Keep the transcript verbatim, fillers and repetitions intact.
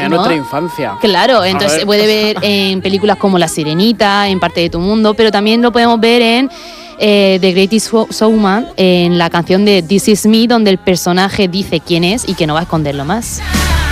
en ¿no? nuestra infancia. Claro, entonces se puede ver en películas como La Sirenita, en Parte de tu Mundo, pero también lo podemos ver en eh, The Greatest Showman, en la canción de This Is Me, donde el personaje dice quién es y que no va a esconderlo más.